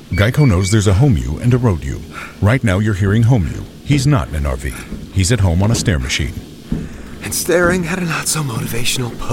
Geico knows there's a home you and a road you. Right now you're hearing home you. He's not in an RV. He's at home on a stair machine. And staring at a not-so-motivational